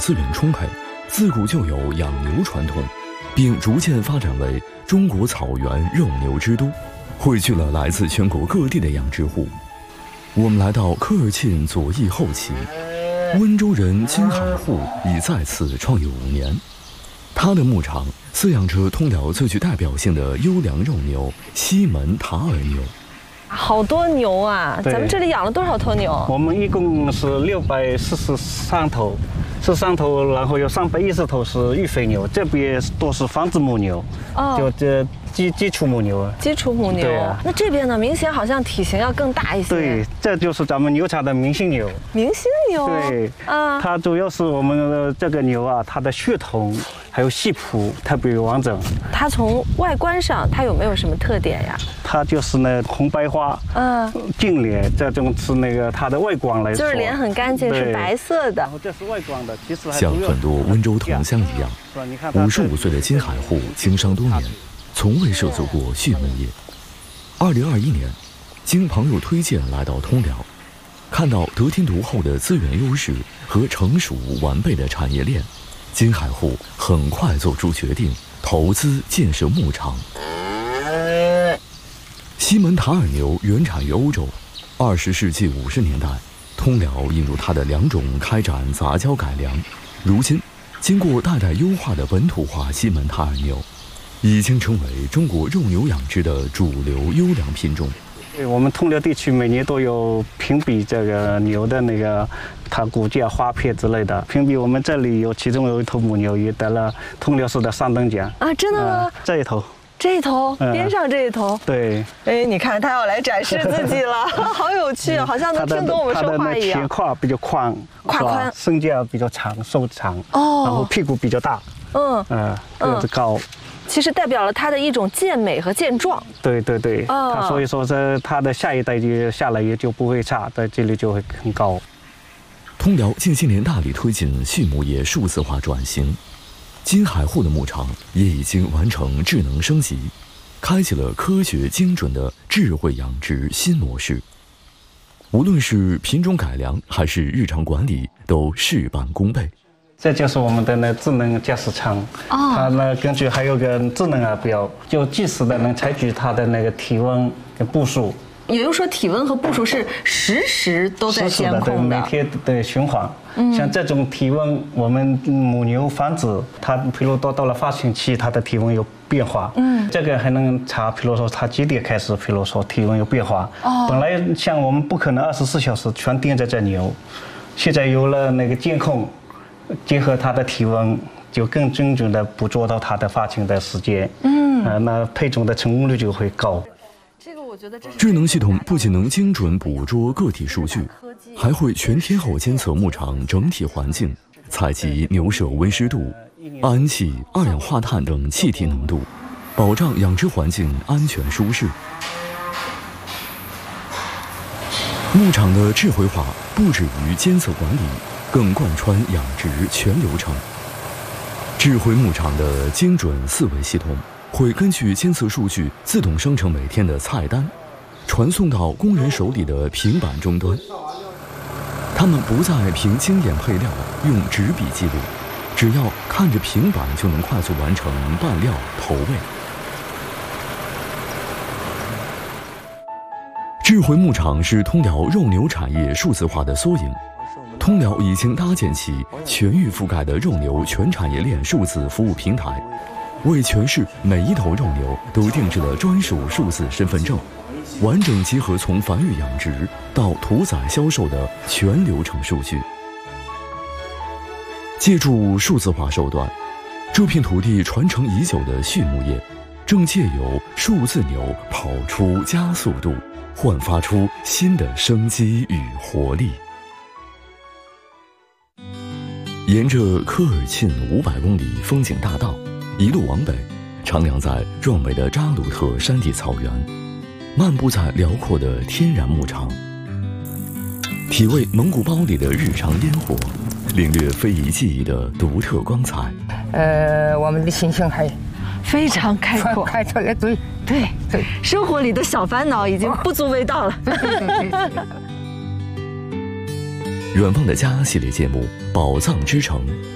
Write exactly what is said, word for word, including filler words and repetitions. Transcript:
资源充沛，自古就有养牛传统，并逐渐发展为中国草原肉牛之都，汇聚了来自全国各地的养殖户。我们来到科尔沁左翼后期，温州人金海户已在此创业五年。他的牧场饲养着通辽最具代表性的优良肉牛西门塔尔牛。 好多牛啊！咱们这里养了多少头牛？ 我们一共是六百四十三头，十三头，然后有三百一十头是育肥牛，这边都是繁殖母牛，哦、就这基基础母牛。 基础母牛。对啊。那这边呢，明显好像体型要更大一些。 对，这就是咱们牛场的明星牛。 明星牛。 对。啊。它主要是我们的这个牛啊，它的血统还有系谱特别完整。 它从外观上，它有没有什么特点呀？ 它就是那红白花，嗯，净脸，这种是那个它的外观来说， 就是脸很干净，是白色的。 然后这是外观的，其实像很多温州同乡一样，五十五岁的金海户经商多年，从未涉足过畜牧业。二零二一年，经朋友推荐来到通辽，看到得天独厚的资源优势和成熟完备的产业链，金海户很快做出决定，投资建设牧场。西门塔尔牛原产于欧洲，二十世纪五十年代，通辽引入它的良种开展杂交改良，如今经过代代优化的本土化西门塔尔牛，已经成为中国肉牛养殖的主流优良品种。 对，我们通辽地区每年都有评比这个牛的那个它骨架、花片之类的评比，我们这里有其中有一头母牛也得了通辽市的三等奖啊！真的吗？ 呃、这一头。 这一头，边上这一头， 嗯、对， 哎，你看他要来展示自己了，好有趣啊，好像能听懂我们说话一样。 前胯比较宽， 胯宽， 身架比较长，瘦长，哦，然后屁股比较大，嗯，嗯、呃，个子高。嗯、 其实代表了它的一种健美和健壮。 对对对，哦、它所以说这它的下一代就下来也就不会差，在这里就会很高。 通辽近些年大力推进畜牧业数字化转型。金海户的牧场也已经完成智能升级，开启了科学精准的智慧养殖新模式。无论是品种改良还是日常管理，都事半功倍。 这就是我们的那智能驾驶舱，哦、它呢根据还有个智能耳表，就即时的能采取它的那个体温跟步数。 也就是说，体温和步数是实时都在监控的， 的每天的循环。嗯、像这种体温，我们母牛繁殖，它比如到到了发情期，它的体温有变化。嗯，这个还能查，比如说它几点开始，比如说体温有变化。哦，本来像我们不可能二十四小时全盯着这牛，现在有了那个监控，结合它的体温，就更精准的捕捉到它的发情的时间。嗯，呃，那配种的成功率就会高。 智能系统不仅能精准捕捉个体数据，还会全天候监测牧场整体环境，采集牛舍温湿度、氨气、二氧化碳等气体浓度，保障养殖环境安全舒适。牧场的智慧化不止于监测管理，更贯穿养殖全流程。智慧牧场的精准四维系统会根据监测数据自动生成每天的菜单，传送到工人手里的平板终端。他们不再凭经验配料，用纸笔记录，只要看着平板就能快速完成拌料投喂。智慧牧场是通辽肉牛产业数字化的缩影。通辽已经搭建起全域覆盖的肉牛全产业链数字服务平台，为全市每一头肉牛都定制了专属数字身份证，完整集合从繁育养殖到屠宰销售的全流程数据。借助数字化手段，这片土地传承已久的畜牧业，正借由数字牛跑出加速度，焕发出新的生机与活力。沿着科尔沁五百公里风景大道一路往北，徜徉在壮美的扎鲁特山地草原，漫步在辽阔的天然牧场，体味蒙古包里的日常烟火，领略非遗技艺的独特光彩。 呃，我们的心情还非常开阔， 开阔了，对对对，生活里的小烦恼已经不足为道了。对对对对远方的家系列节目《宝藏之城》